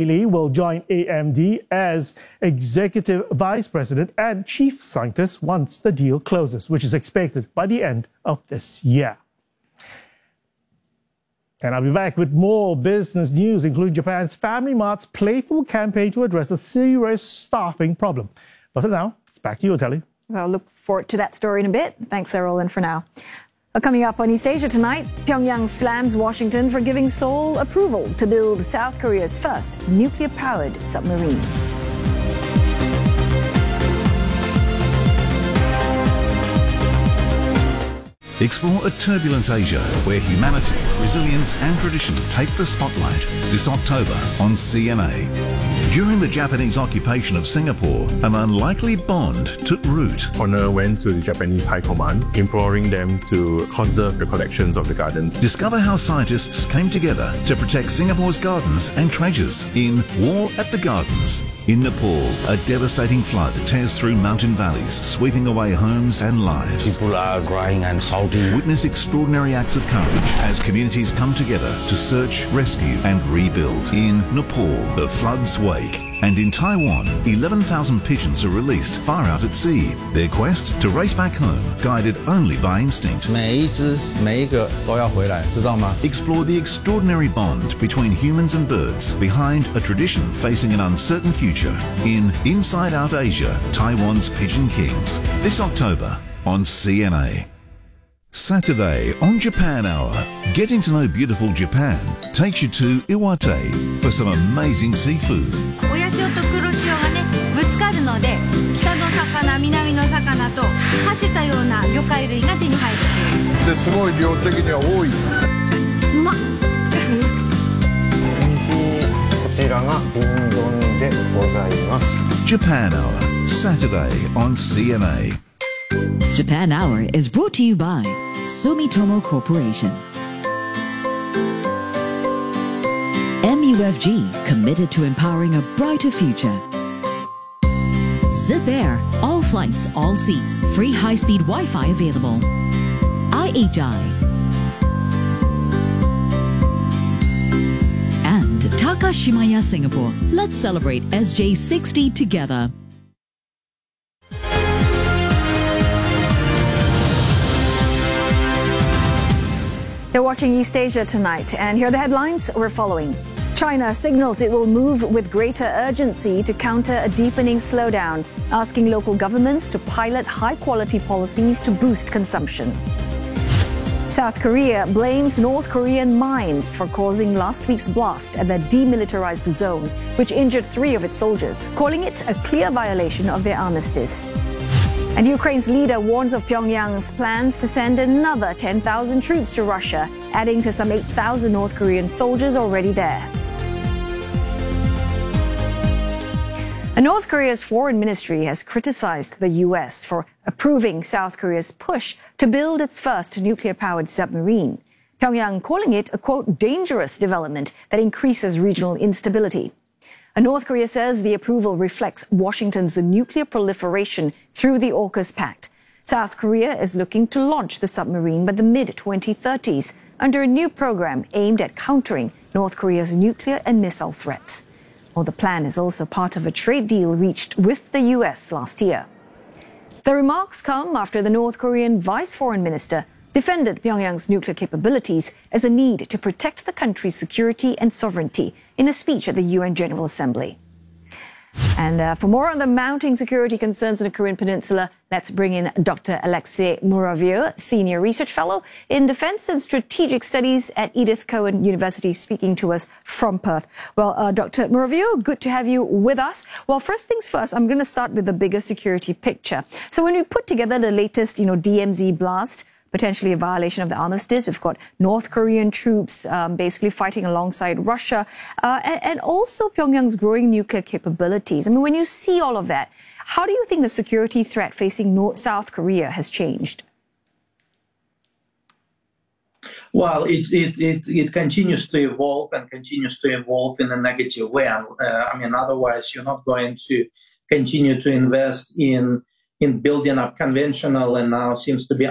Lee will join AMD as Executive Vice President and Chief Scientist once the deal closes, which is expected by the end of this year. And I'll be back with more business news, including Japan's Family Mart's playful campaign to address a serious staffing problem. But for now, it's back to you, Telly. Well, look forward to that story in a bit. Thanks, Errol, and for now. Coming up on East Asia tonight, Pyongyang slams Washington for giving Seoul approval to build South Korea's first nuclear-powered submarine. Explore a turbulent Asia where humanity, resilience and tradition take the spotlight this October on CNA. During the Japanese occupation of Singapore, an unlikely bond took root. Honor went to the Japanese High Command, imploring them to conserve the collections of the gardens. Discover how scientists came together to protect Singapore's gardens and treasures in War at the Gardens. In Nepal, a devastating flood tears through mountain valleys, sweeping away homes and lives. People are crying and shouting. Witness extraordinary acts of courage as communities come together to search, rescue and rebuild. In Nepal, the flood's wake. And in Taiwan, 11,000 pigeons are released far out at sea. Their quest to race back home, guided only by instinct. 每一只每一个都要回来，知道吗？ Explore the extraordinary bond between humans and birds behind a tradition facing an uncertain future in Inside Out Asia, Taiwan's Pigeon Kings. This October on CNA. Saturday on Japan Hour, getting to know beautiful Japan takes you to Iwate for some amazing seafood. 親潮と黒潮がねぶつかるので北の魚南の魚とはしたような魚介類が手に入るっていうですごい量的には多い。うまっ。 こちらが瓶丼でございます。 Japan Hour, Saturday on CNA. Japan Hour is brought to you by Sumitomo Corporation. MUFG, committed to empowering a brighter future. Zip Air, all flights, all seats, free high-speed Wi-Fi available. IHI. And Takashimaya Singapore. Let's celebrate SJ60 together. They're watching East Asia tonight, and here are the headlines we're following. China signals it will move with greater urgency to counter a deepening slowdown, asking local governments to pilot high-quality policies to boost consumption. South Korea blames North Korean mines for causing last week's blast at the demilitarized zone, which injured 3 of its soldiers, calling it a clear violation of their armistice. And Ukraine's leader warns of Pyongyang's plans to send another 10,000 troops to Russia, adding to some 8,000 North Korean soldiers already there. And North Korea's foreign ministry has criticized the U.S. for approving South Korea's push to build its first nuclear-powered submarine. Pyongyang calling it a, quote, dangerous development that increases regional instability. And North Korea says the approval reflects Washington's nuclear proliferation through the AUKUS Pact. South Korea is looking to launch the submarine by the mid-2030s under a new program aimed at countering North Korea's nuclear and missile threats. Well, the plan is also part of a trade deal reached with the U.S. last year. The remarks come after the North Korean vice foreign minister defended Pyongyang's nuclear capabilities as a need to protect the country's security and sovereignty in a speech at the UN General Assembly. And for more on the mounting security concerns in the Korean Peninsula, let's bring in Dr. Alexei Muravyev, Senior Research Fellow in Defense and Strategic Studies at Edith Cowan University, speaking to us from Perth. Well, Dr. Muravyev, good to have you with us. Well, first things first, I'm going to start with the bigger security picture. So when we put together the latest, DMZ blast, potentially a violation of the armistice. We've got North Korean troops basically fighting alongside Russia, and also Pyongyang's growing nuclear capabilities. I mean, when you see all of that, how do you think the security threat facing South Korea has changed? Well, it continues to evolve and continues to evolve in a negative way. Otherwise you're not going to continue to invest in building up conventional and now seems to be